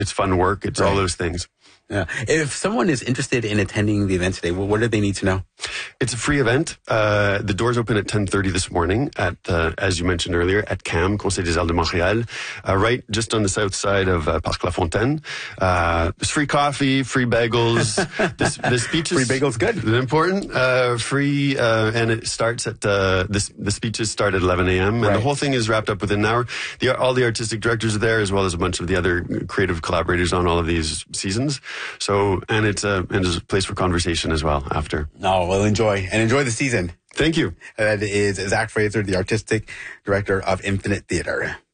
it's fun work. It's all those things. Yeah. If someone is interested in attending the event today, what do they need to know? It's a free event. The doors open at 10:30 this morning at, as you mentioned earlier, at CAM, Conseil des Arts de Montréal, right just on the south side of Parc La Fontaine. There's free coffee, free bagels. The speeches. Free bagels, good. Important. Free, and it starts at, the speeches start at 11 a.m. And the whole thing is wrapped up within an hour. All the artistic directors are there, as well as a bunch of the other creative collaborators on all of these seasons. So, and it's a place for conversation as well after. No, well, enjoy the season. Thank you. That is Zach Fraser, the artistic director of Infinite Theatre.